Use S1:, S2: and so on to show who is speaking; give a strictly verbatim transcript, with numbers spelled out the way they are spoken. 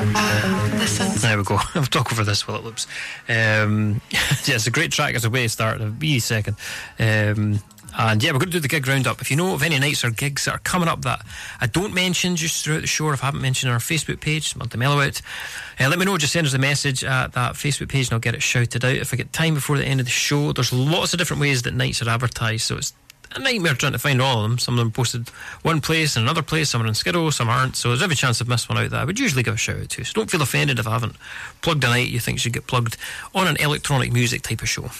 S1: There we go. I'll talk over this while it loops. Um, yeah, it's a great track as a way to start. A wee second. Um, and yeah, we're going to do the gig roundup. If you know of any nights or gigs that are coming up that I don't mention just throughout the show, or if I haven't mentioned on our Facebook page, Monday Mellow Out, uh, let me know. Just send us a message at that Facebook page and I'll get it shouted out. If I get time before the end of the show, there's lots of different ways that nights are advertised, so it's a nightmare trying to find all of them. Some of them posted one place and another place, some are in Skidrow, some aren't, so there's every chance I've missed one out that I would usually give a shout out to. So don't feel offended if I haven't plugged a night you think should get plugged on an electronic music type of show.